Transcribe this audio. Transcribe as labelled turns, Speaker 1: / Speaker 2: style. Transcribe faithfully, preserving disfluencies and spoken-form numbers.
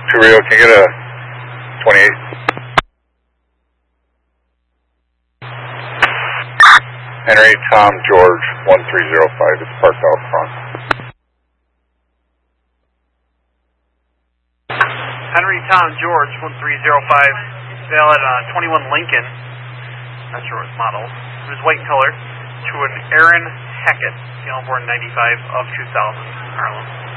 Speaker 1: Two Rio, can you get a twenty-eight? Henry Tom George one three zero five, it's parked out front.
Speaker 2: Henry Tom George one three zero five, valid uh, twenty-one Lincoln, not sure what model, it was white in color, to an Aaron Hackett, Gallon born ninety-five of two thousand, Harlem.